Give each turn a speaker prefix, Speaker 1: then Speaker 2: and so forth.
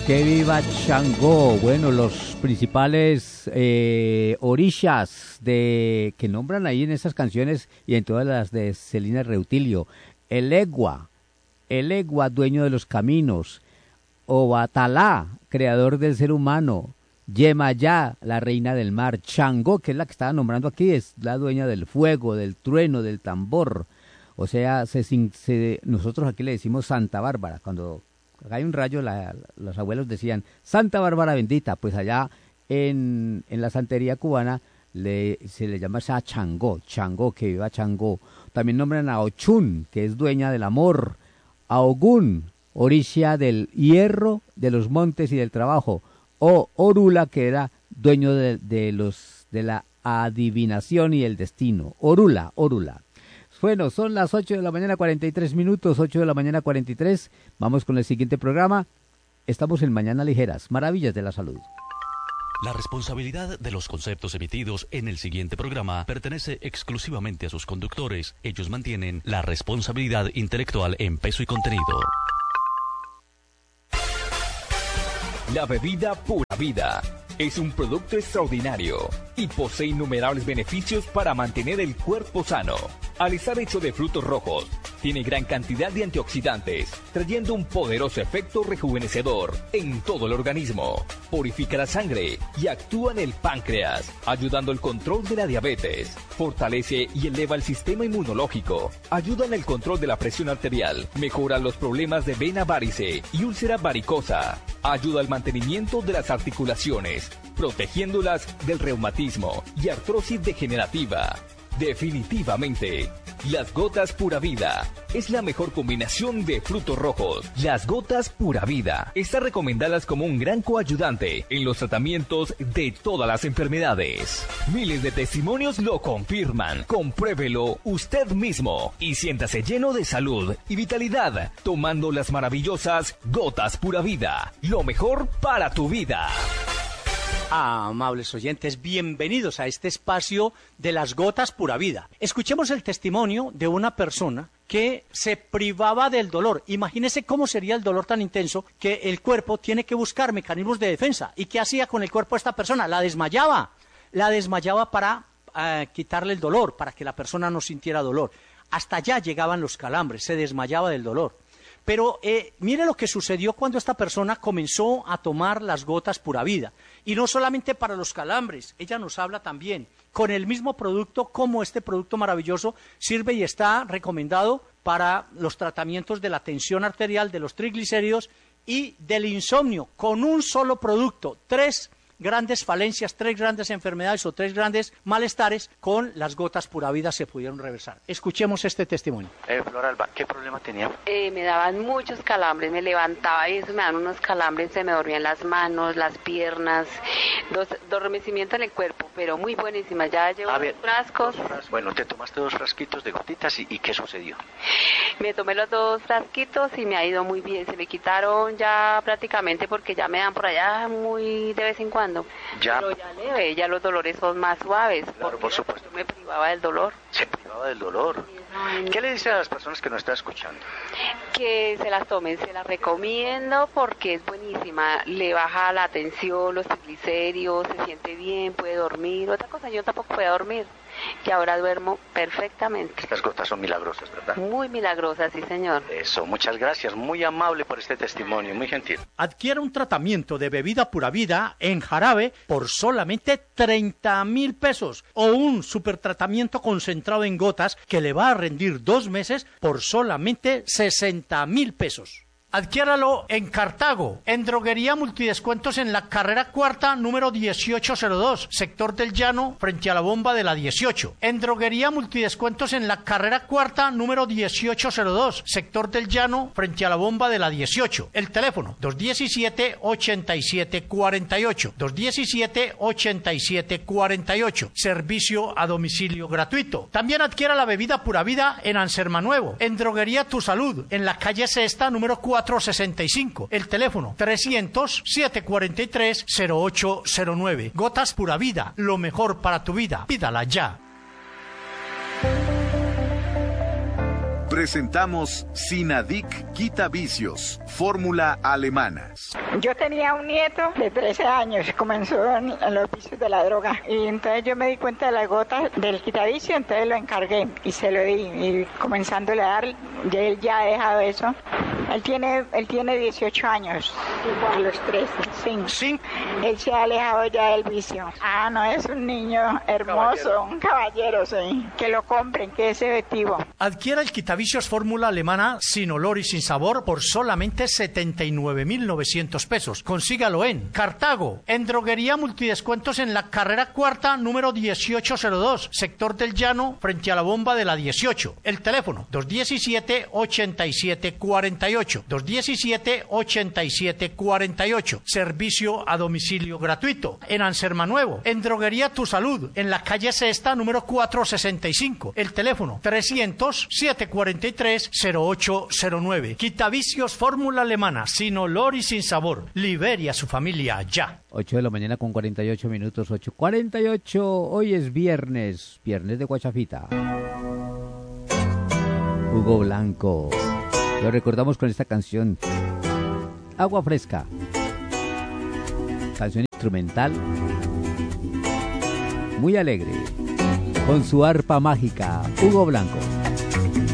Speaker 1: Que viva Changó. Bueno, los principales orishas que nombran ahí en esas canciones y en todas las de Celina Reutilio. El Egua, dueño de los caminos. Obatalá, creador del ser humano. Yemayá, la reina del mar. Changó, que es la que estaba nombrando aquí, es la dueña del fuego, del trueno, del tambor. O sea, nosotros aquí le decimos Santa Bárbara. Cuando hay un rayo, los abuelos decían Santa Bárbara bendita. Pues allá en la santería cubana se le llama a Changó, que viva Changó. También nombran a Ochun, que es dueña del amor. A Ogún, orisha del hierro, de los montes y del trabajo. O Orula, que era dueño de la adivinación y el destino. Orula. Bueno, son las 8 de la mañana 43 minutos, 8 de la mañana 43. Vamos con el siguiente programa. Estamos en Mañana Ligeras, Maravillas de la Salud.
Speaker 2: La responsabilidad de los conceptos emitidos en el siguiente programa pertenece exclusivamente a sus conductores. Ellos mantienen la responsabilidad intelectual en peso y contenido.
Speaker 3: La bebida Pura Vida es un producto extraordinario y posee innumerables beneficios para mantener el cuerpo sano. Al estar hecho de frutos rojos, tiene gran cantidad de antioxidantes, trayendo un poderoso efecto rejuvenecedor en todo el organismo. Purifica la sangre y actúa en el páncreas, ayudando al control de la diabetes. Fortalece y eleva el sistema inmunológico. Ayuda en el control de la presión arterial. Mejora los problemas de vena varice y úlcera varicosa. Ayuda al mantenimiento de las articulaciones, protegiéndolas del reumatismo y artrosis degenerativa. Definitivamente, las gotas Pura Vida es la mejor combinación de frutos rojos. Las gotas Pura Vida están recomendadas como un gran coayudante en los tratamientos de todas las enfermedades. Miles de testimonios lo confirman. Compruébelo usted mismo y siéntase lleno de salud y vitalidad tomando las maravillosas gotas Pura Vida. Lo mejor para tu vida.
Speaker 4: Amables oyentes, bienvenidos a este espacio de las gotas Pura Vida. Escuchemos el testimonio de una persona que se privaba del dolor. Imagínese cómo sería el dolor tan intenso que el cuerpo tiene que buscar mecanismos de defensa. ¿Y qué hacía con el cuerpo esta persona? La desmayaba para quitarle el dolor, para que la persona no sintiera dolor. Hasta allá llegaban los calambres, se desmayaba del dolor. Pero mire lo que sucedió cuando esta persona comenzó a tomar las gotas Pura Vida. Y no solamente para los calambres, ella nos habla también con el mismo producto, como este producto maravilloso sirve y está recomendado para los tratamientos de la tensión arterial, de los triglicéridos y del insomnio. Con un solo producto, 3 grandes falencias, 3 grandes enfermedades o 3 grandes malestares, con las gotas Pura Vida se pudieron reversar. Escuchemos este testimonio.
Speaker 5: Flor Alba, ¿qué problema tenía?
Speaker 6: Me daban muchos calambres, me levantaba y eso me daban unos calambres, se me dormían las manos, las piernas, adormecimiento en el cuerpo, pero muy buenísimas. Ya llevo 2 frascos.
Speaker 5: Bueno, te tomaste 2 frasquitos de gotitas y ¿qué sucedió?
Speaker 6: Me tomé los 2 frasquitos y me ha ido muy bien, se me quitaron ya prácticamente porque ya me dan por allá muy de vez en cuando. Pero ya leve, ya los dolores son más suaves.
Speaker 5: Claro, por supuesto.
Speaker 6: Me privaba del dolor.
Speaker 5: Se privaba del dolor. ¿Qué le dice a las personas que nos están escuchando?
Speaker 6: Que se las tomen, se las recomiendo porque es buenísima. Le baja la tensión, los triglicéridos, se siente bien, puede dormir. Otra cosa, yo tampoco puedo dormir. Que ahora duermo perfectamente.
Speaker 5: Estas gotas son milagrosas, ¿verdad?
Speaker 6: Muy milagrosas, sí, señor.
Speaker 5: Eso, muchas gracias, muy amable por este testimonio, muy gentil.
Speaker 4: Adquiera un tratamiento de bebida Pura Vida en jarabe por solamente 30,000 pesos o un supertratamiento concentrado en gotas que le va a rendir 2 meses por solamente 60,000 pesos. Adquiéralo en Cartago, en Droguería Multidescuentos en la carrera 4ª, número 1802, sector del Llano, frente a la bomba de la 18. En Droguería Multidescuentos en la carrera 4ª, número 1802, sector del Llano, frente a la bomba de la 18. El teléfono, 217-8748, 217-8748. Servicio a domicilio gratuito. También adquiera la bebida Pura Vida en Anserma Nuevo, en Droguería Tu Salud, en la calle Sexta, número 465. El teléfono 300-743-0809. Gotas Pura Vida, lo mejor para tu vida. Pídala ya.
Speaker 7: Presentamos Sinadic Quita Vicios, fórmula alemana.
Speaker 8: Yo tenía un nieto de 13 años, comenzó en los vicios de la droga y entonces yo me di cuenta de las gotas del quitavicio, entonces lo encargué y se lo di y comenzándole a dar, él ya ha dejado eso. Él tiene 18 años, a los 13, sí. Él se ha alejado ya del vicio. No, es un niño hermoso, un caballero, sí. Que lo compren, que es efectivo.
Speaker 4: Adquiera el quitavicios fórmula alemana sin olor y sin sabor por solamente 79.900 pesos. Consígalo en Cartago, en Droguería Multidescuentos en la carrera cuarta, número 1802, sector del Llano, frente a la bomba de la 18. El teléfono, 217-8748. 217-8748. Servicio a domicilio gratuito. En Anserma Nuevo, en Droguería Tu Salud, en la calle Sexta, número 465. El teléfono, 300-743-0809. Quitavicios fórmula alemana, sin olor y sin sabor. Libere a su familia ya.
Speaker 1: 8 de la mañana con 48 minutos, 8:48. Hoy es viernes de Guachafita. Hugo Blanco. Lo recordamos con esta canción, Agua Fresca. Canción instrumental, muy alegre, con su arpa mágica. Hugo Blanco.